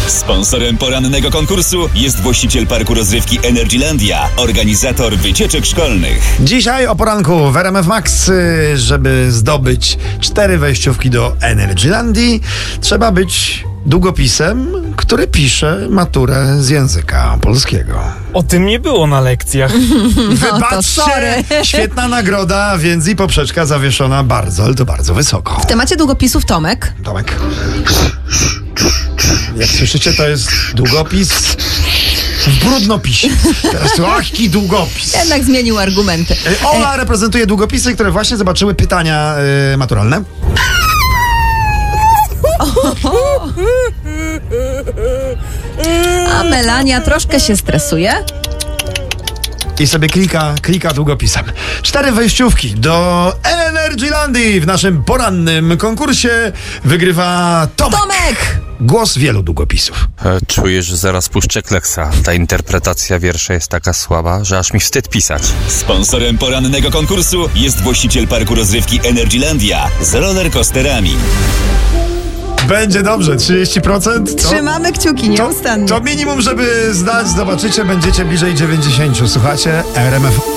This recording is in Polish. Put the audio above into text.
Sponsorem porannego konkursu jest właściciel parku rozrywki Energylandia, organizator wycieczek szkolnych. Dzisiaj o poranku w RMF Max, żeby zdobyć 4 wejściówki do Energylandii, trzeba być długopisem, który pisze maturę z języka polskiego. O tym nie było na lekcjach. Wybaczcie, świetna nagroda, więc i poprzeczka zawieszona bardzo, ale to bardzo wysoko. W temacie długopisów Tomek. Tomek. Jak słyszycie, to jest długopis w brudnopisie. Teraz łahki długopis. Jednak zmienił argumenty. Ola reprezentuje długopisy, które właśnie zobaczyły pytania maturalne. A Melania troszkę się stresuje. I sobie klika długopisem. 4 wejściówki do Energylandii w naszym porannym konkursie wygrywa Tomek. Głos wielu długopisów. Czuję, że zaraz puszczę Kleksa. Ta interpretacja wiersza jest taka słaba, że aż mi wstyd pisać. Sponsorem porannego konkursu jest właściciel parku rozrywki Energylandia z rollercoasterami. Będzie dobrze, 30%. Trzymamy kciuki nieustannie. To minimum, żeby zdać, zobaczycie, będziecie bliżej 90. Słuchacie RMF